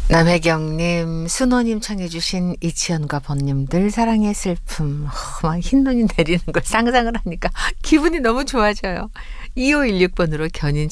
남혜경님, 순호님 청해주신 이치현과 번님들 사랑의 슬픔. 막 흰눈이 내리는 걸 상상을 하니까 기분이 너무 좋아져요. 2516번으로 견인